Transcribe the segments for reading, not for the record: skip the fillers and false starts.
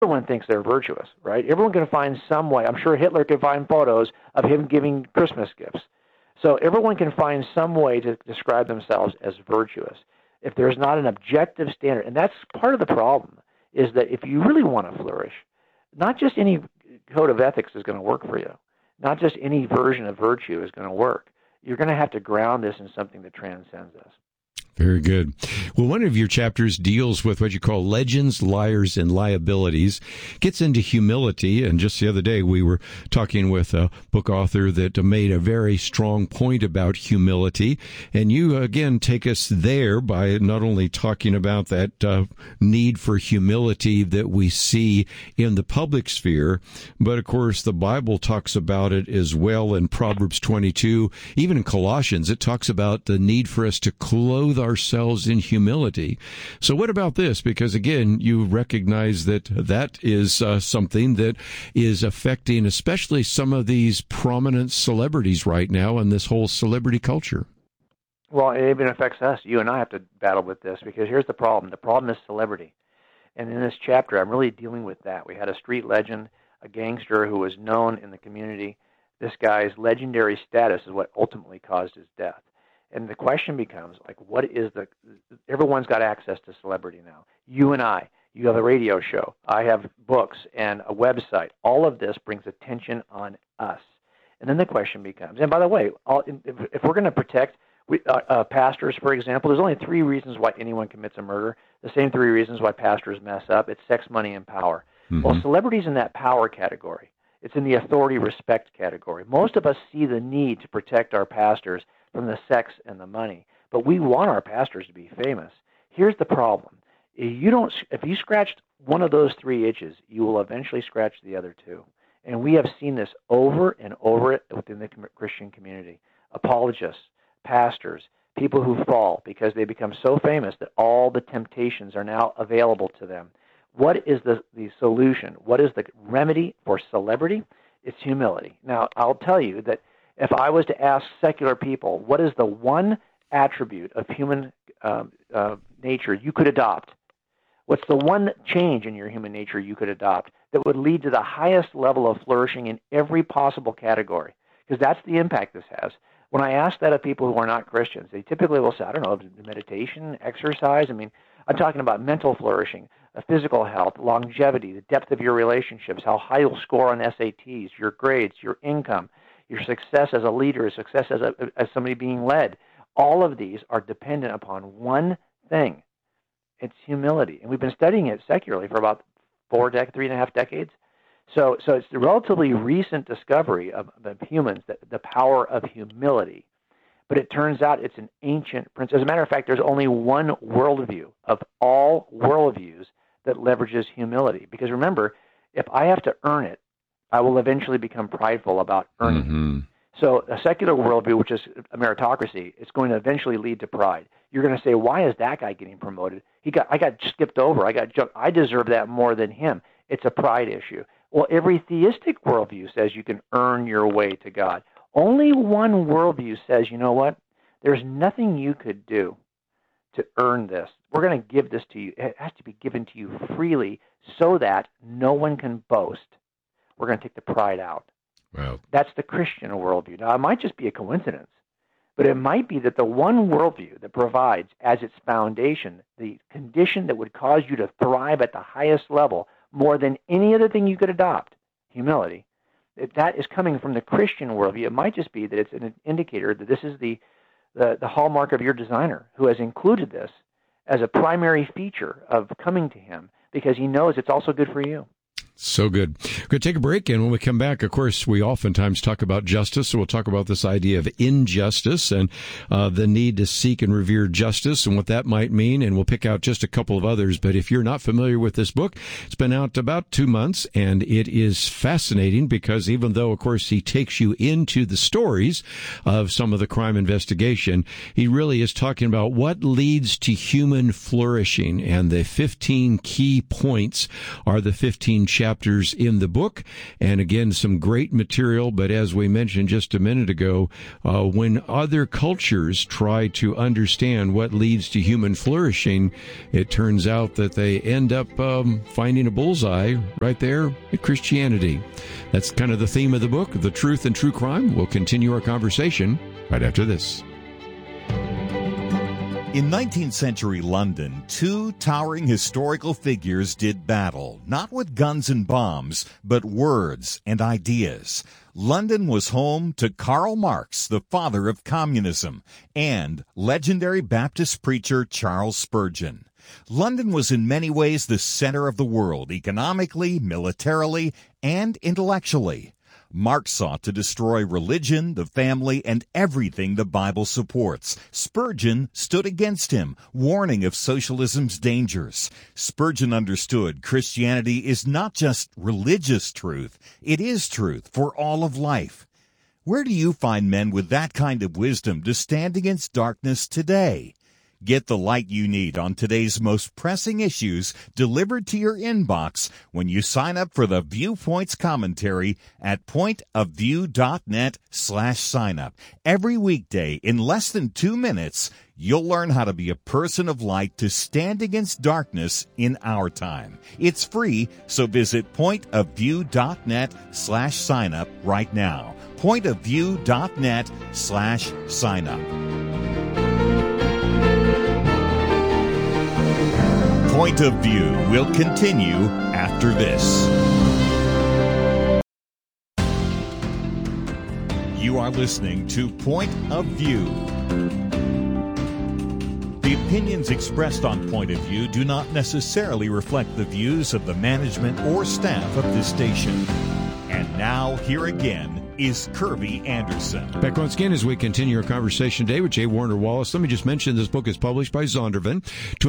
everyone thinks they're virtuous, right? Everyone can find some way. I'm sure Hitler could find photos of him giving Christmas gifts. So everyone can find some way to describe themselves as virtuous. If there's not an objective standard, and that's part of the problem, is that if you really want to flourish, not just any code of ethics is going to work for you. Not just any version of virtue is going to work. You're going to have to ground this in something that transcends us. Very good. Well, one of your chapters deals with what you call legends, liars, and liabilities, gets into humility. And just the other day, we were talking with a book author that made a very strong point about humility. And you, again, take us there by not only talking about that need for humility that we see in the public sphere, but, of course, the Bible talks about it as well in Proverbs 22. Even in Colossians, it talks about the need for us to clothe ourselves in humility. So what about this? Because again, you recognize that is something that is affecting especially some of these prominent celebrities right now in this whole celebrity culture. Well, it even affects us. You and I have to battle with this because here's the problem. The problem is celebrity. And in this chapter, I'm really dealing with that. We had a street legend, a gangster who was known in the community. This guy's legendary status is what ultimately caused his death. And the question becomes, like, everyone's got access to celebrity now. You and I, you have a radio show. I have books and a website. All of this brings attention on us. And then the question becomes, and by the way, if we're going to protect pastors, for example, there's only 3 reasons why anyone commits a murder. The same 3 reasons why pastors mess up. It's sex, money, and power. Mm-hmm. Well, celebrity's in that power category. It's in the authority respect category. Most of us see the need to protect our pastors from the sex and the money. But we want our pastors to be famous. Here's the problem. If you scratched one of those 3 itches, you will eventually scratch the other 2. And we have seen this over and over within the Christian community. Apologists, pastors, people who fall because they become so famous that all the temptations are now available to them. What is the solution? What is the remedy for celebrity? It's humility. Now, I'll tell you that if I was to ask secular people, what is the one attribute of human nature you could adopt? What's the one change in your human nature you could adopt that would lead to the highest level of flourishing in every possible category? Because that's the impact this has. When I ask that of people who are not Christians, they typically will say, I don't know, meditation, exercise. I mean, I'm talking about mental flourishing, physical health, longevity, the depth of your relationships, how high you'll score on SATs, your grades, your income, your success as a leader, success as somebody being led. All of these are dependent upon one thing. It's humility. And we've been studying it secularly for about 3.5 decades. So it's the relatively recent discovery of humans, the power of humility. But it turns out it's an ancient principle. As a matter of fact, there's only one worldview of all worldviews that leverages humility. Because remember, if I have to earn it, I will eventually become prideful about earning it. So a secular worldview, which is a meritocracy, is going to eventually lead to pride. You're going to say, why is that guy getting promoted? I got skipped over. I got jumped. I deserve that more than him. It's a pride issue. Well, every theistic worldview says you can earn your way to God. Only one worldview says, you know what? There's nothing you could do to earn this. We're going to give this to you. It has to be given to you freely so that no one can boast. We're going to take the pride out. Wow. That's the Christian worldview. Now, it might just be a coincidence, but it might be that the one worldview that provides as its foundation the condition that would cause you to thrive at the highest level more than any other thing you could adopt, humility, that is coming from the Christian worldview. It might just be that it's an indicator that this is the hallmark of your designer who has included this as a primary feature of coming to him because he knows it's also good for you. So good. We're going to take a break, and when we come back, of course, we oftentimes talk about justice, so we'll talk about this idea of injustice and the need to seek and revere justice and what that might mean, and we'll pick out just a couple of others. But if you're not familiar with this book, it's been out about 2 months, and it is fascinating because even though, of course, he takes you into the stories of some of the crime investigation, he really is talking about what leads to human flourishing, and the 15 key points are the 15 chapters chapters in the book. And again, some great material. But as we mentioned just a minute ago, when other cultures try to understand what leads to human flourishing, it turns out that they end up finding a bullseye right there at Christianity. That's kind of the theme of the book, The Truth and True Crime. We'll continue our conversation right after this. In 19th century London, two towering historical figures did battle, not with guns and bombs, but words and ideas. London was home to Karl Marx, the father of communism, and legendary Baptist preacher Charles Spurgeon. London was in many ways the center of the world, economically, militarily, and intellectually. Marx sought to destroy religion, the family, and everything the Bible supports. Spurgeon stood against him, warning of socialism's dangers. Spurgeon understood Christianity is not just religious truth, it is truth for all of life. Where do you find men with that kind of wisdom to stand against darkness today? Get the light you need on today's most pressing issues delivered to your inbox when you sign up for the Viewpoints commentary at pointofview.net/signup. Every weekday in less than 2 minutes, you'll learn how to be a person of light to stand against darkness in our time. It's free, so visit pointofview.net/signup right now. pointofview.net/signup. Point of View will continue after this. You are listening to Point of View. The opinions expressed on Point of View do not necessarily reflect the views of the management or staff of this station. And now, here again, is Kirby Anderson. Back once again as we continue our conversation today with J. Warner Wallace. Let me just mention this book is published by Zondervan,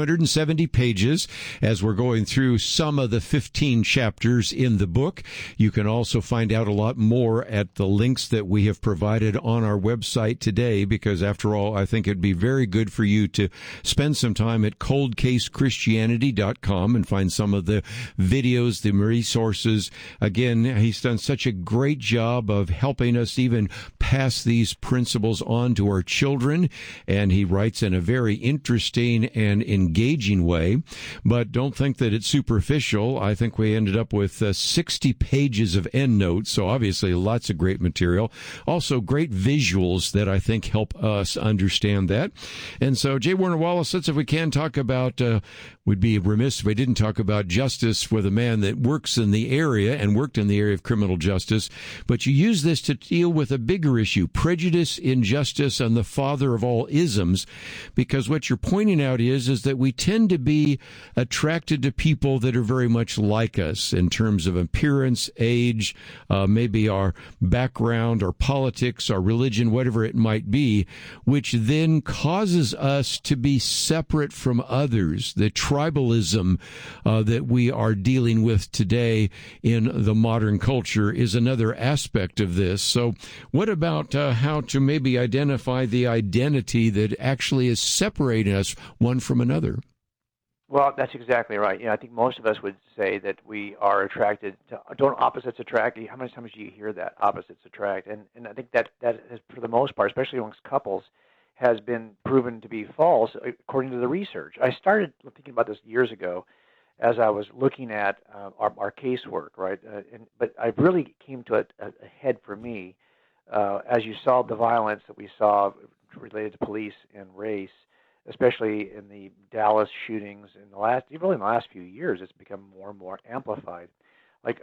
270 pages. As we're going through some of the 15 chapters in the book, you can also find out a lot more at the links that we have provided on our website today, because after all, I think it'd be very good for you to spend some time at coldcasechristianity.com and find some of the videos, the resources. Again, he's done such a great job of helping us even pass these principles on to our children, and he writes in a very interesting and engaging way. But don't think that it's superficial. I think we ended up with 60 pages of endnotes, so obviously lots of great material. Also great visuals that I think help us understand that. And so, J. Warner Wallace, let's, if we can, talk about, we'd be remiss if we didn't talk about justice with a man that works in the area and worked in the area of criminal justice. But you use this to deal with a bigger issue, prejudice, injustice, and the father of all isms, because what you're pointing out is that we tend to be attracted to people that are very much like us in terms of appearance, age, maybe our background, our politics, our religion, whatever it might be, which then causes us to be separate from others. The tribalism that we are dealing with today in the modern culture is another aspect of this. So what about how to maybe identify the identity that actually is separating us one from another? Well, that's exactly right. I think most of us would say that we are attracted to, don't opposites attract? How many times do you hear that, opposites attract? And I think that is, for the most part, especially amongst couples, has been proven to be false according to the research. I started thinking about this years ago as I was looking at our casework, right? But I really came to a head for me as you saw the violence that we saw related to police and race, especially in the Dallas shootings in the last few years. It's become more and more amplified. Like,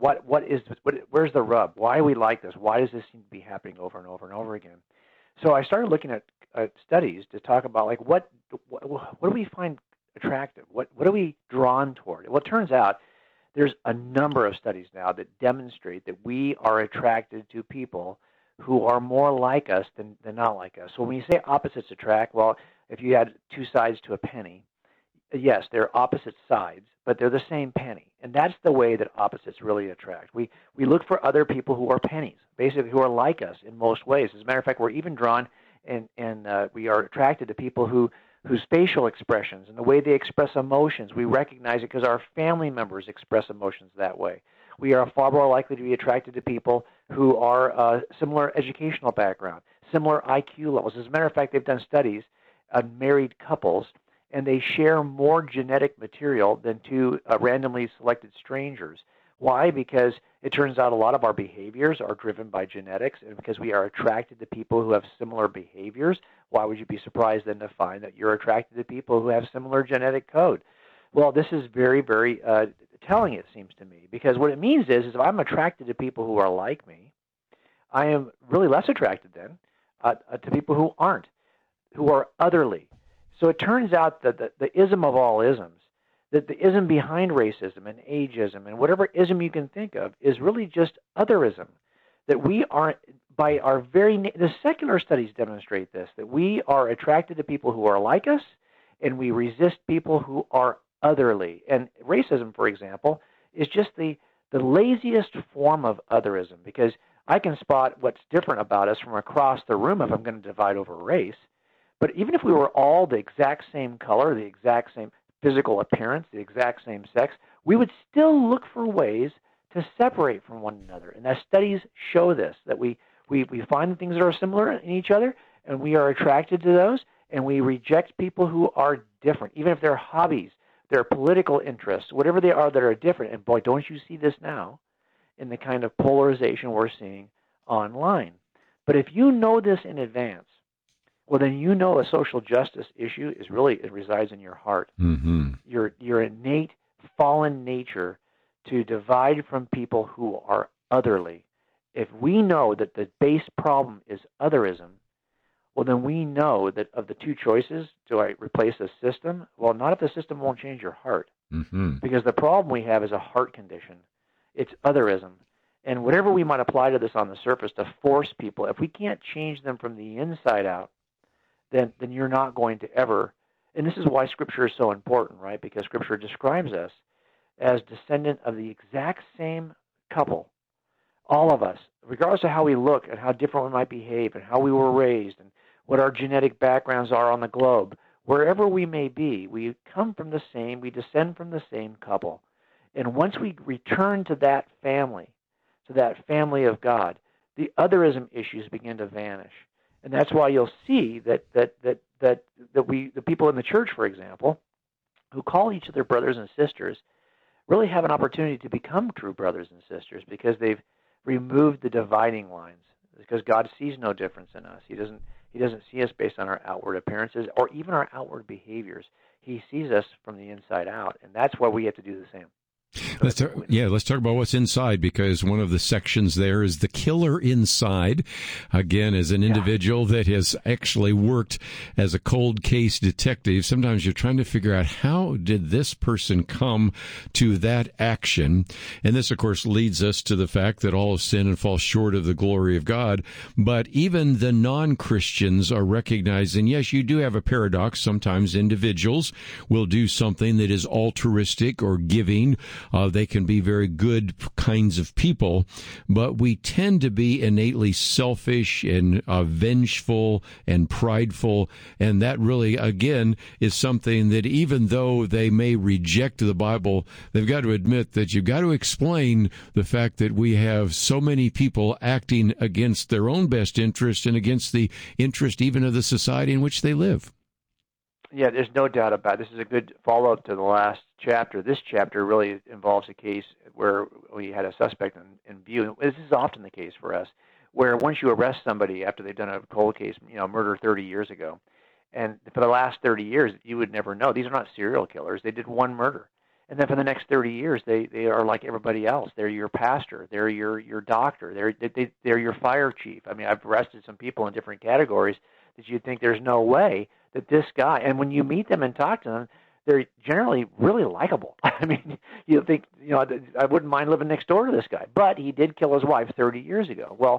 where's the rub? Why do we like this? Why does this seem to be happening over and over and over again? So I started looking at studies to talk about, like, what do we find attractive? What are we drawn toward? Well, it turns out there's a number of studies now that demonstrate that we are attracted to people who are more like us than not like us. So when you say opposites attract, well, if you had two sides to a penny, yes, they're opposite sides, but they're the same penny. And that's the way that opposites really attract. We look for other people who are pennies, basically who are like us in most ways. As a matter of fact, we're even drawn and we are attracted to people who whose facial expressions and the way they express emotions, we recognize it because our family members express emotions that way. We are far more likely to be attracted to people who are similar educational background, similar IQ levels. As a matter of fact, they've done studies on married couples, and they share more genetic material than two randomly selected strangers. Why? Because it turns out a lot of our behaviors are driven by genetics, and because we are attracted to people who have similar behaviors. Why would you be surprised then to find that you're attracted to people who have similar genetic code? Well, this is very, very telling, it seems to me, because what it means is if I'm attracted to people who are like me, I am really less attracted then to people who aren't, who are otherly. So it turns out that the ism of all isms, that the ism behind racism and ageism and whatever ism you can think of is really just otherism, that we are, by our very, the secular studies demonstrate this, that we are attracted to people who are like us and we resist people who are otherly. And racism, for example, is just the laziest form of otherism, because I can spot what's different about us from across the room if I'm going to divide over race. But even if we were all the exact same color, the exact same physical appearance, the exact same sex, we would still look for ways to separate from one another. And the studies show this, that we find things that are similar in each other, and we are attracted to those, and we reject people who are different, even if their hobbies, their political interests, whatever they are that are different. And boy, don't you see this now in the kind of polarization we're seeing online. But if you know this in advance, well, then you know a social justice issue is really, it resides in your heart. Mm-hmm. Your innate fallen nature to divide from people who are otherly. If we know that the base problem is otherism, well, then we know that of the two choices, do I replace the system? Well, not if the system won't change your heart. Mm-hmm. Because the problem we have is a heart condition. It's otherism. And whatever we might apply to this on the surface to force people, if we can't change them from the inside out, then you're not going to ever, and this is why Scripture is so important, right? Because Scripture describes us as descendant of the exact same couple, all of us, regardless of how we look and how different we might behave and how we were raised and what our genetic backgrounds are on the globe. Wherever we may be, we come from the same, we descend from the same couple. And once we return to that family of God, the otherism issues begin to vanish. And that's why you'll see that the people in the church, for example, who call each other brothers and sisters, really have an opportunity to become true brothers and sisters because they've removed the dividing lines. Because God sees no difference in us. He doesn't see us based on our outward appearances or even our outward behaviors. He sees us from the inside out, and that's why we have to do the same. Let's talk about what's inside, because one of the sections there is the killer inside. Again, as an individual that has actually worked as a cold case detective, sometimes you're trying to figure out how did this person come to that action. And this, of course, leads us to the fact that all have sinned and fall short of the glory of God. But even the non-Christians are recognizing, yes, you do have a paradox. Sometimes individuals will do something that is altruistic or giving. They can be very good kinds of people, but we tend to be innately selfish and vengeful and prideful, and that really, again, is something that even though they may reject the Bible, they've got to admit that you've got to explain the fact that we have so many people acting against their own best interest and against the interest even of the society in which they live. Yeah, there's no doubt about it. This is a good follow-up to the last chapter. This chapter really involves a case where we had a suspect in view. This is often the case for us, where once you arrest somebody after they've done a cold case, murder 30 years ago, and for the last 30 years, you would never know. These are not serial killers. They did one murder. And then for the next 30 years, they are like everybody else. They're your pastor. They're your doctor. They're your fire chief. I mean, I've arrested some people in different categories that you'd think there's no way that this guy, and when you meet them and talk to them, they're generally really likable. I mean, you think, I wouldn't mind living next door to this guy, but he did kill his wife 30 years ago. Well,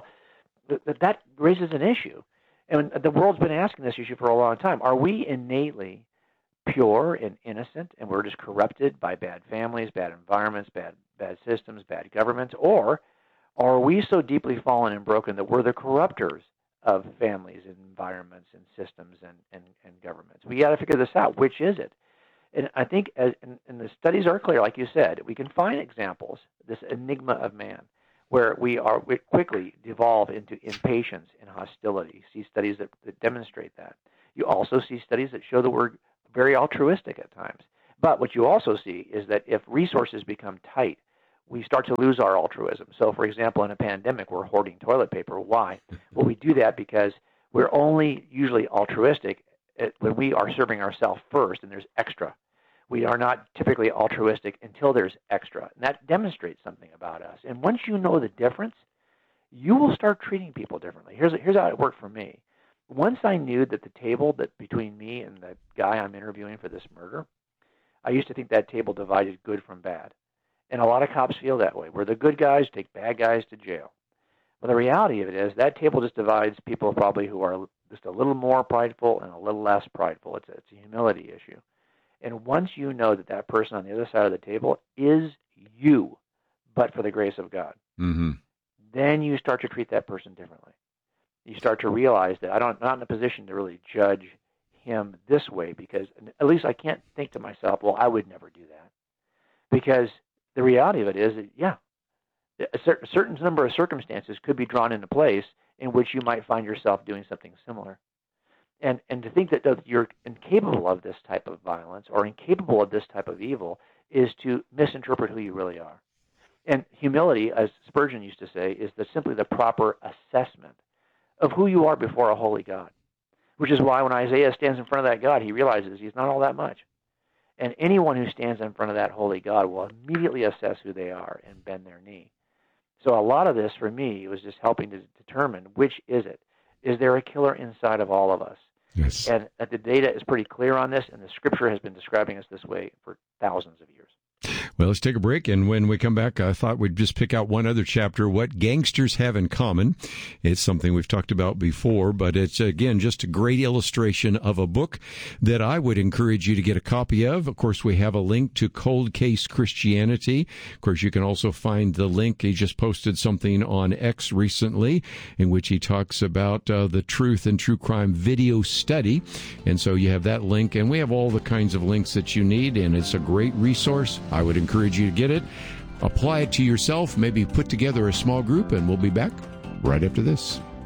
that raises an issue, and the world's been asking this issue for a long time. Are we innately pure and innocent, and we're just corrupted by bad families, bad environments, bad systems, bad governments, or are we so deeply fallen and broken that we're the corruptors of families and environments and systems and governments. We got to figure this out. Which is it? And I think, and the studies are clear, like you said, we can find examples, this enigma of man, where we quickly devolve into impatience and hostility. You see studies that demonstrate that. You also see studies that show that we're very altruistic at times. But what you also see is that if resources become tight, we start to lose our altruism. So, for example, in a pandemic, we're hoarding toilet paper. Why? Well, we do that because we're only usually altruistic when we are serving ourselves first and there's extra. We are not typically altruistic until there's extra. And that demonstrates something about us. And once you know the difference, you will start treating people differently. Here's how it worked for me. Once I knew that the table that between me and the guy I'm interviewing for this murder, I used to think that table divided good from bad. And a lot of cops feel that way. We're the good guys, take bad guys to jail. Well, the reality of it is that table just divides people probably who are just a little more prideful and a little less prideful. It's a humility issue. And once you know that that person on the other side of the table is you, but for the grace of God, then you start to treat that person differently. You start to realize that I'm not in a position to really judge him this way because at least I can't think to myself, well, I would never do that. Because the reality of it is that, a certain number of circumstances could be drawn into place in which you might find yourself doing something similar. And to think that you're incapable of this type of violence or incapable of this type of evil is to misinterpret who you really are. And humility, as Spurgeon used to say, is simply the proper assessment of who you are before a holy God, which is why when Isaiah stands in front of that God, he realizes he's not all that much. And anyone who stands in front of that holy God will immediately assess who they are and bend their knee. So a lot of this, for me, was just helping to determine which is it. Is there a killer inside of all of us? Yes. And the data is pretty clear on this, and the Scripture has been describing us this way for thousands of years. Well, let's take a break, and when we come back, I thought we'd just pick out one other chapter, What Gangsters Have in Common. It's something we've talked about before, but it's, again, just a great illustration of a book that I would encourage you to get a copy of. Of course, we have a link to Cold Case Christianity. Of course, you can also find the link. He just posted something on X recently in which he talks about the Truth and True Crime video study. And so you have that link, and we have all the kinds of links that you need, and it's a great resource. I would encourage you to get it, apply it to yourself, maybe put together a small group, and we'll be back right after this.